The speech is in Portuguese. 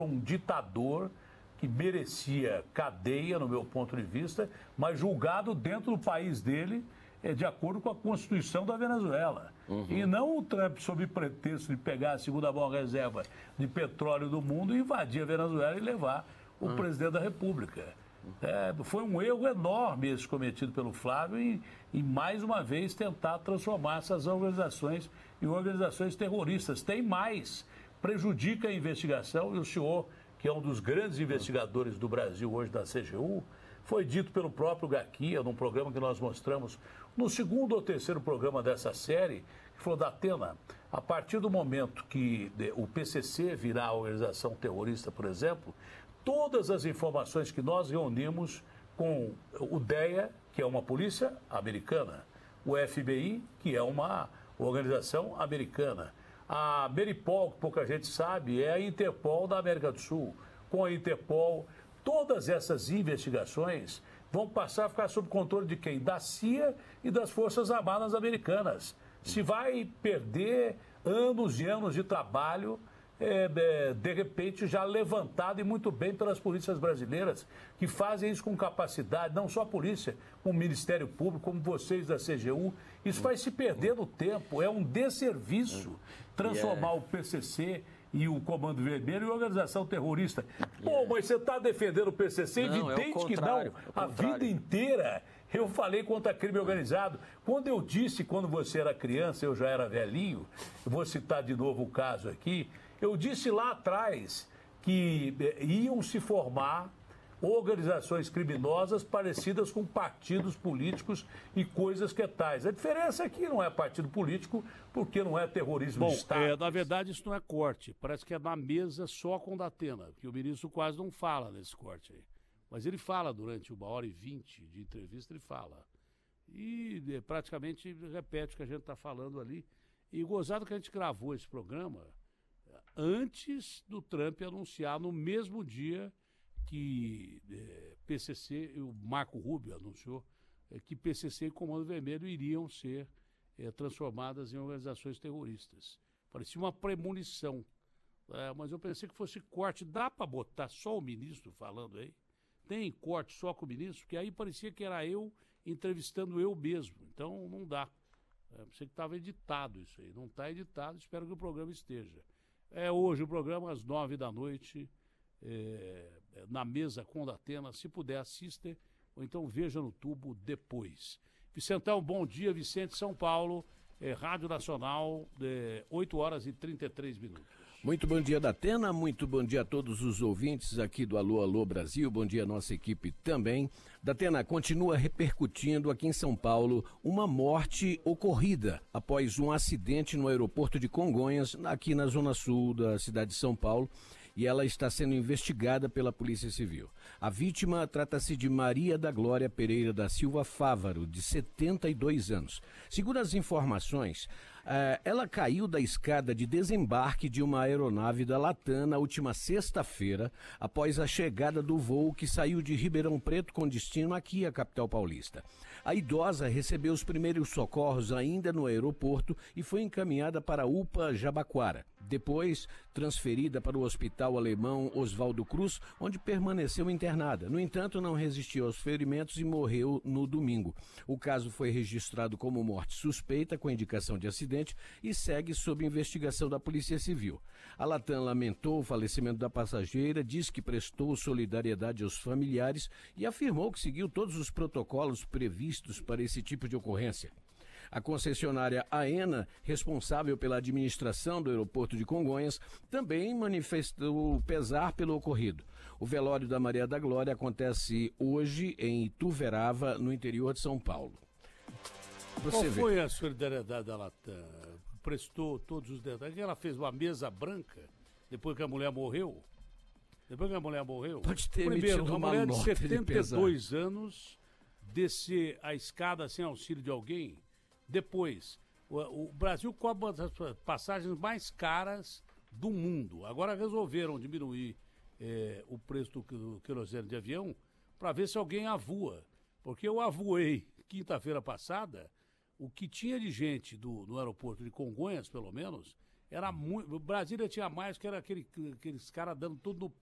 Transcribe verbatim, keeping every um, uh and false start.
um ditador que merecia cadeia, no meu ponto de vista, mas julgado dentro do país dele, é, de acordo com a Constituição da Venezuela. Uhum. E não o Trump, sob pretexto de pegar a segunda maior reserva de petróleo do mundo, invadir a Venezuela e levar o uhum. presidente da República. É, foi um erro enorme esse cometido pelo Flávio e, e, mais uma vez, tentar transformar essas organizações em organizações terroristas. Tem mais, prejudica a investigação, e o senhor, que é um dos grandes investigadores do Brasil hoje da C G U, foi dito pelo próprio Gaquia, num programa que nós mostramos, no segundo ou terceiro programa dessa série, que falou: Datena, a partir do momento que o P C C virar a organização terrorista, por exemplo, todas as informações que nós reunimos com o D E A, que é uma polícia americana, o F B I, que é uma organização americana, a Meripol, que pouca gente sabe, é a Interpol da América do Sul. Com a Interpol, todas essas investigações vão passar a ficar sob controle de quem? Da C I A e das Forças Armadas Americanas. Se vai perder anos e anos de trabalho, é, é, de repente já levantado e muito bem pelas polícias brasileiras, que fazem isso com capacidade, não só a polícia, como o Ministério Público, como vocês da C G U. Isso vai se perder no tempo, é um desserviço transformar o P C C e o Comando Vermelho em organização terrorista. Pô, mas você está defendendo o P C C? Não, evidente é o que não. é A vida inteira eu falei contra crime organizado. Quando eu disse, quando você era criança, eu já era velhinho, eu vou citar de novo o caso aqui, eu disse lá atrás que iam se formar organizações criminosas parecidas com partidos políticos e coisas que tais. A diferença é que não é partido político porque não é terrorismo Bom, de Estado. É, na verdade, isso não é corte. Parece que é na mesa só com o Datena, que o ministro quase não fala nesse corte aí. Mas ele fala durante uma hora e vinte de entrevista, ele fala. E é, praticamente repete o que a gente está falando ali. E gozado que a gente gravou esse programa antes do Trump anunciar no mesmo dia que é, P C C, o Marco Rubio anunciou é, que P C C e Comando Vermelho iriam ser é, transformadas em organizações terroristas. Parecia uma premonição. É, mas eu pensei que fosse corte. Dá para botar só o ministro falando aí? Tem corte só com o ministro? Porque aí parecia que era eu entrevistando eu mesmo. Então não dá. É, pensei que estava editado isso aí. Não está editado, espero que o programa esteja. É hoje o programa, às nove da noite, é, na mesa com o Datena. Se puder, assista, ou então veja no tubo depois. Vicentão, bom dia, Vicente, São Paulo, é, Rádio Nacional, é, oito horas e trinta e três minutos. Muito bom dia, Datena, muito bom dia a todos os ouvintes aqui do Alô, Alô Brasil, bom dia a nossa equipe também. Datena, continua repercutindo aqui em São Paulo uma morte ocorrida após um acidente no aeroporto de Congonhas, aqui na zona sul da cidade de São Paulo, e ela está sendo investigada pela Polícia Civil. A vítima trata-se de Maria da Glória Pereira da Silva Fávaro, de setenta e dois anos. Segundo as informações, ela caiu da escada de desembarque de uma aeronave da Latam na última sexta-feira, após a chegada do voo que saiu de Ribeirão Preto com destino aqui à capital paulista. A idosa recebeu os primeiros socorros ainda no aeroporto e foi encaminhada para a U P A Jabaquara. Depois, transferida para o Hospital Alemão Oswaldo Cruz, onde permaneceu internada. No entanto, não resistiu aos ferimentos e morreu no domingo. O caso foi registrado como morte suspeita, com indicação de acidente, e segue sob investigação da Polícia Civil. A Latam lamentou o falecimento da passageira, diz que prestou solidariedade aos familiares e afirmou que seguiu todos os protocolos previstos para esse tipo de ocorrência. A concessionária AENA, responsável pela administração do aeroporto de Congonhas, também manifestou pesar pelo ocorrido. O velório da Maria da Glória acontece hoje em Ituverava, no interior de São Paulo. Você Qual vê. foi a solidariedade da Latam? Prestou todos os detalhes. Ela fez uma mesa branca depois que a mulher morreu? Depois que a mulher morreu? Pode ter Primeiro, uma, uma mulher de setenta e dois de anos descer a escada sem auxílio de alguém. Depois, o, o Brasil cobra uma das passagens mais caras do mundo. Agora resolveram diminuir é, o preço do, do querosene de avião para ver se alguém avua. Porque eu avoei quinta-feira passada, o que tinha de gente do, no aeroporto de Congonhas, pelo menos, era muito. Brasília tinha mais, que era aquele, aqueles caras dando tudo no